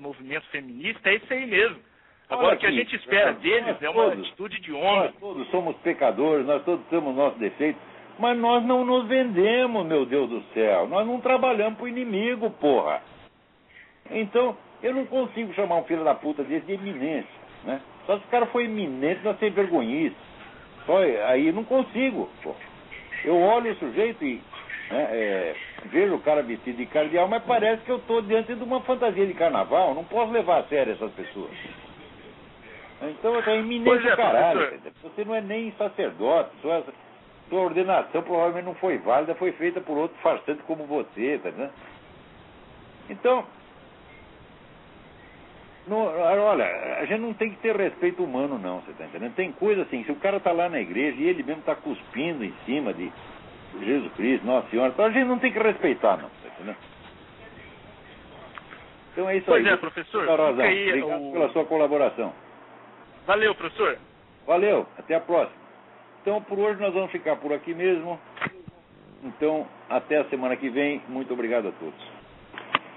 movimento feminista é isso aí mesmo. Agora, o que a gente espera deles é uma atitude de homem. Nós todos somos pecadores, nós todos temos nossos defeitos, mas nós não nos vendemos, meu Deus do céu. Nós não trabalhamos pro inimigo, porra. Então, eu não consigo chamar um filho da puta desse de eminência, né? Só se o cara for eminente, nós sem vergonhice. Só aí não consigo, porra. Eu olho o sujeito e vejo o cara vestido de cardeal, mas parece que eu estou diante de uma fantasia de carnaval. Não posso levar a sério essas pessoas. Então é iminente caralho. Professor. Você não é nem sacerdote. Sua ordenação provavelmente não foi válida, foi feita por outro farsante como você, tá vendo? Então, olha, a gente não tem que ter respeito humano, não, você tá entendendo? Tem coisa assim, se o cara tá lá na igreja e ele mesmo tá cuspindo em cima de Jesus Cristo, Nossa Senhora, então a gente não tem que respeitar, não, tá entendendo? Então é isso aí. Pois é, professor. Obrigado pela sua colaboração. Valeu, professor. Valeu, até a próxima. Então, por hoje nós vamos ficar por aqui mesmo. Então, até a semana que vem. Muito obrigado a todos.